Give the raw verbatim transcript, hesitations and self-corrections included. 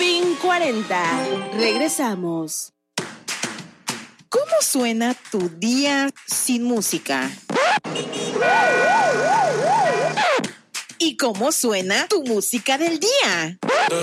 Fin cuarenta. Regresamos. ¿Cómo suena tu día sin música? ¿Y cómo suena tu música del día?